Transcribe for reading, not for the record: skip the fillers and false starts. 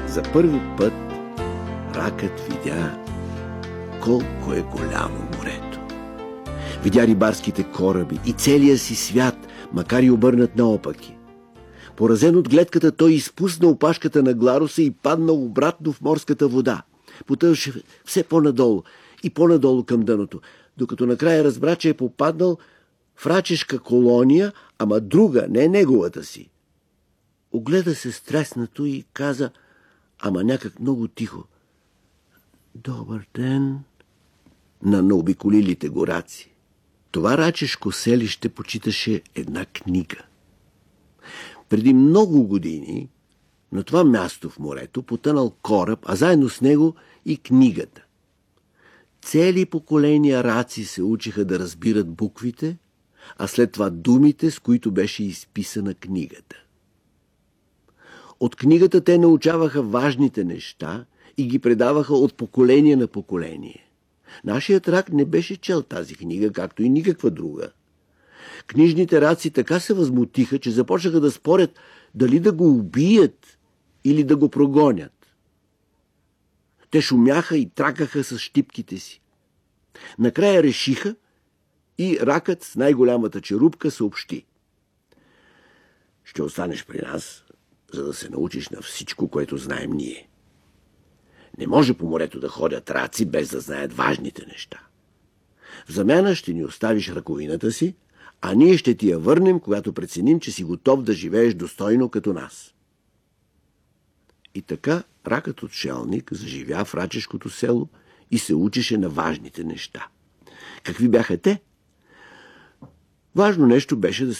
За първи път ракът видя колко е голямо морето. Видя рибарските кораби и целия си свят, макар и обърнат наопаки. Поразен от гледката, той изпусна опашката на Гларуса и падна обратно в морската вода. Потъваше все по-надолу и по-надолу към дъното, докато накрая разбра, че е попаднал в рачешка колония, ама друга, не неговата си. Огледа се стреснато и каза, ама някак много тихо: „Добър ден!“ на наобиколилите гораци. Това рачешко селище почиташе една книга. Преди много години на това място в морето потънал кораб, а заедно с него и книгата. Цели поколения раци се учиха да разбират буквите, а след това думите, с които беше изписана книгата. От книгата те научаваха важните неща и ги предаваха от поколение на поколение. Нашият рак не беше чел тази книга, както и никаква друга. Книжните раци така се възмутиха, че започнаха да спорят дали да го убият или да го прогонят. Те шумяха и тракаха с щипките си. Накрая решиха и ракът с най-голямата черупка съобщи: „Ще останеш при нас, за да се научиш на всичко, което знаем ние. Не може по морето да ходят раци, без да знаят важните неща. В замяна ще ни оставиш ръковината си, а ние ще ти я върнем, когато преценим, че си готов да живееш достойно като нас.“ И така ракът отшелник заживя в рачешкото село и се учеше на важните неща. Какви бяха те? Важно нещо беше да